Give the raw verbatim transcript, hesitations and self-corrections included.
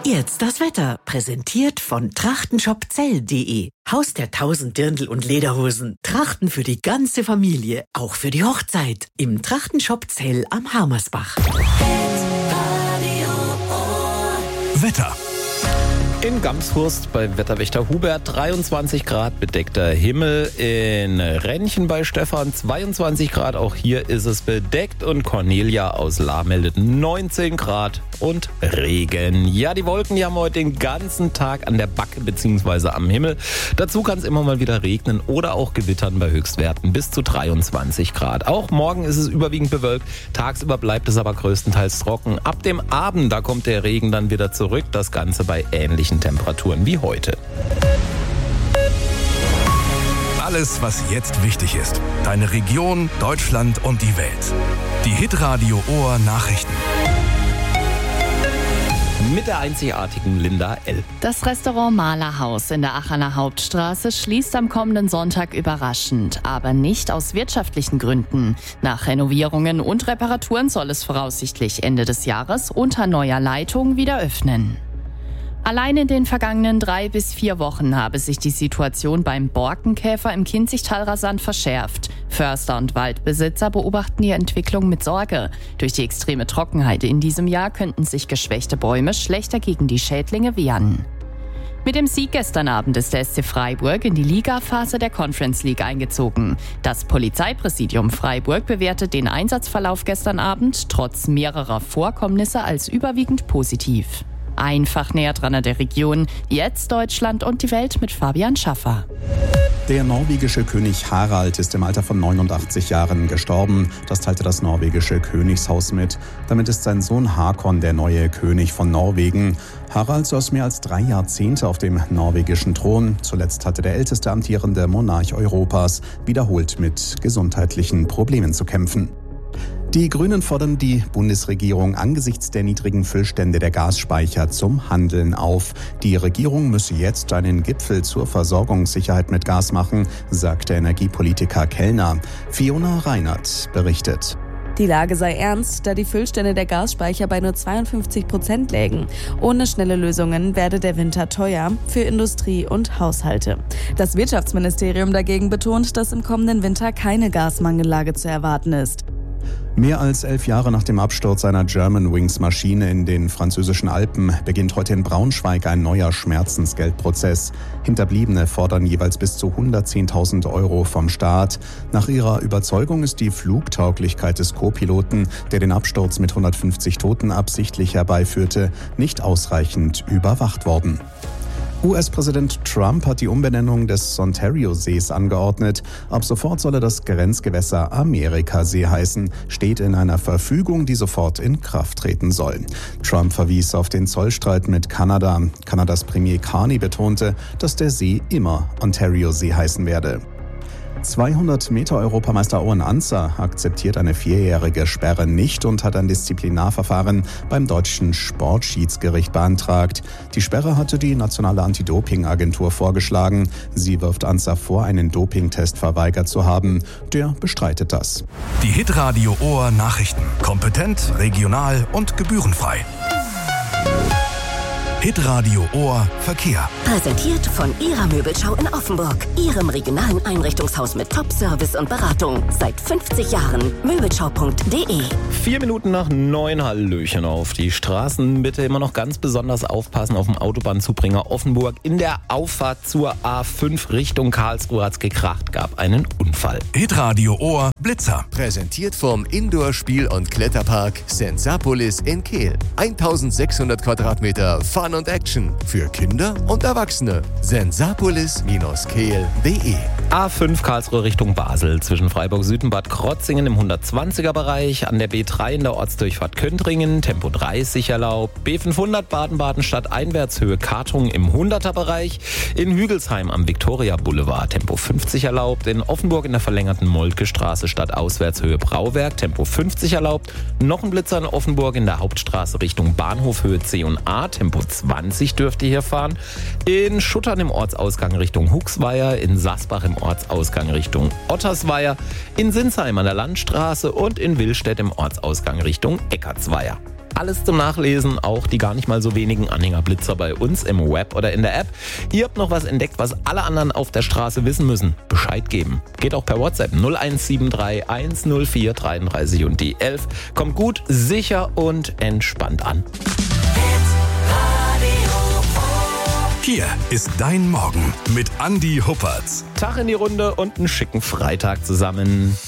Jetzt das Wetter, präsentiert von trachtenshopzell punkt de. Haus der tausend Dirndl und Lederhosen. Trachten für die ganze Familie, auch für die Hochzeit. Im Trachtenshop Zell am Harmersbach. Wetter. In Gamshurst bei Wetterwächter Hubert dreiundzwanzig Grad bedeckter Himmel. In Rennchen bei Stefan zweiundzwanzig Grad. Auch hier ist es bedeckt. Und Cornelia aus Lahr meldet neunzehn Grad und Regen. Ja, die Wolken, die haben heute den ganzen Tag an der Backe bzw. am Himmel. Dazu kann es immer mal wieder regnen oder auch gewittern bei Höchstwerten bis zu dreiundzwanzig Grad. Auch morgen ist es überwiegend bewölkt. Tagsüber bleibt es aber größtenteils trocken. Ab dem Abend, da kommt der Regen dann wieder zurück. Das Ganze bei ähnlichen Temperaturen wie heute. Alles, was jetzt wichtig ist. Deine Region, Deutschland und die Welt. Die Hitradio Ohr Nachrichten. Mit der einzigartigen Linda L. Das Restaurant Malerhaus in der Aachener Hauptstraße schließt am kommenden Sonntag überraschend, aber nicht aus wirtschaftlichen Gründen. Nach Renovierungen und Reparaturen soll es voraussichtlich Ende des Jahres unter neuer Leitung wieder öffnen. Allein in den vergangenen drei bis vier Wochen habe sich die Situation beim Borkenkäfer im Kinzigtal rasant verschärft. Förster und Waldbesitzer beobachten die Entwicklung mit Sorge. Durch die extreme Trockenheit in diesem Jahr könnten sich geschwächte Bäume schlechter gegen die Schädlinge wehren. Mit dem Sieg gestern Abend ist der S C Freiburg in die Ligaphase der Conference League eingezogen. Das Polizeipräsidium Freiburg bewertet den Einsatzverlauf gestern Abend trotz mehrerer Vorkommnisse als überwiegend positiv. Einfach näher dran an der Region, jetzt Deutschland und die Welt mit Fabian Schaffer. Der norwegische König Harald ist im Alter von neunundachtzig Jahren gestorben. Das teilte das norwegische Königshaus mit. Damit ist sein Sohn Hakon der neue König von Norwegen. Harald saß mehr als drei Jahrzehnte auf dem norwegischen Thron. Zuletzt hatte der älteste amtierende Monarch Europas wiederholt mit gesundheitlichen Problemen zu kämpfen. Die Grünen fordern die Bundesregierung angesichts der niedrigen Füllstände der Gasspeicher zum Handeln auf. Die Regierung müsse jetzt einen Gipfel zur Versorgungssicherheit mit Gas machen, sagt der Energiepolitiker Kellner. Fiona Reinert berichtet. Die Lage sei ernst, da die Füllstände der Gasspeicher bei nur zweiundfünfzig Prozent lägen. Ohne schnelle Lösungen werde der Winter teuer für Industrie und Haushalte. Das Wirtschaftsministerium dagegen betont, dass im kommenden Winter keine Gasmangellage zu erwarten ist. Mehr als elf Jahre nach dem Absturz einer Germanwings-Maschine in den französischen Alpen beginnt heute in Braunschweig ein neuer Schmerzensgeldprozess. Hinterbliebene fordern jeweils bis zu hundertzehntausend Euro vom Staat. Nach ihrer Überzeugung ist die Flugtauglichkeit des Co-Piloten, der den Absturz mit hundertfünfzig Toten absichtlich herbeiführte, nicht ausreichend überwacht worden. U S-Präsident Trump hat die Umbenennung des Ontario-Sees angeordnet. Ab sofort soll er das Grenzgewässer Amerikasee heißen, steht in einer Verfügung, die sofort in Kraft treten soll. Trump verwies auf den Zollstreit mit Kanada. Kanadas Premier Carney betonte, dass der See immer Ontario-See heißen werde. zweihundert Meter Europameister Owen Anzer akzeptiert eine vierjährige Sperre nicht und hat ein Disziplinarverfahren beim deutschen Sportschiedsgericht beantragt. Die Sperre hatte die nationale Anti-Doping-Agentur vorgeschlagen. Sie wirft Anzer vor, einen Dopingtest verweigert zu haben. Der bestreitet das. Die Hitradio Ohr Nachrichten. Kompetent, regional und gebührenfrei. Hitradio Ohr Verkehr. Präsentiert von Ihrer Möbelschau in Offenburg. Ihrem regionalen Einrichtungshaus mit Top-Service und Beratung. Seit fünfzig Jahren. Möbelschau punkt de. Vier Minuten nach neun, Hallöchen auf die Straßen. Bitte immer noch ganz besonders aufpassen auf dem Autobahnzubringer Offenburg. In der Auffahrt zur A fünf Richtung Karlsruhe hat's gekracht, gab einen Unfall. Hitradio Ohr Blitzer. Präsentiert vom Indoor-Spiel- und Kletterpark Sensapolis in Kehl. eintausendsechshundert Quadratmeter Fun und Action für Kinder und Erwachsene. sensapolis Bindestrich kehl punkt de. A fünf Karlsruhe Richtung Basel zwischen Freiburg Süd und Bad Krotzingen im hundertzwanziger Bereich, an der B drei in der Ortsdurchfahrt Köntringen, Tempo dreißig erlaubt, B fünfhundert Baden-Baden stadteinwärts Höhe Kartung im hunderter Bereich, in Hügelsheim am Viktoria Boulevard Tempo fünfzig erlaubt, in Offenburg in der verlängerten Moltke Straße stadtauswärts Höhe Brauwerk Tempo fünfzig erlaubt, noch ein Blitzer in Offenburg in der Hauptstraße Richtung Bahnhof Höhe C und A Tempo zwanzig dürft ihr hier fahren, in Schuttern im Ortsausgang Richtung Huxweier, in Sasbach im Ortsausgang Richtung Ottersweier, in Sinsheim an der Landstraße und in Willstedt im Ortsausgang Richtung Eckartsweier. Alles zum Nachlesen, auch die gar nicht mal so wenigen Anhängerblitzer bei uns im Web oder in der App. Ihr habt noch was entdeckt, was alle anderen auf der Straße wissen müssen. Bescheid geben. Geht auch per WhatsApp null eins sieben drei eins null vier dreiunddreißig und die elf. Kommt gut, sicher und entspannt an. Hier ist dein Morgen mit Andi Huppertz. Tag in die Runde und einen schicken Freitag zusammen.